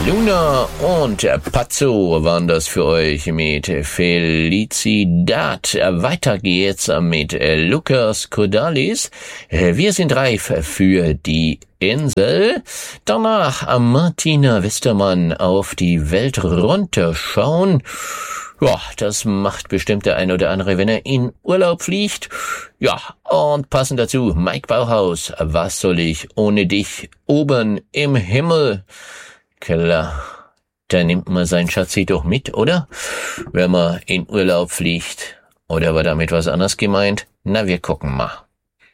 Luna und Pazzo waren das für euch mit Felicidad. Weiter geht's mit Lukas Cordalis. Wir sind reif für die Insel. Danach Martina Westermann auf die Welt runterschauen. Ja, das macht bestimmt der ein oder andere, wenn er in Urlaub fliegt. Ja, und passend dazu Mike Bauhaus. Was soll ich ohne dich oben im Himmel? Klar, da nimmt man sein Schatzi doch mit, oder? Wenn man in Urlaub fliegt. Oder war damit was anderes gemeint? Na, wir gucken mal.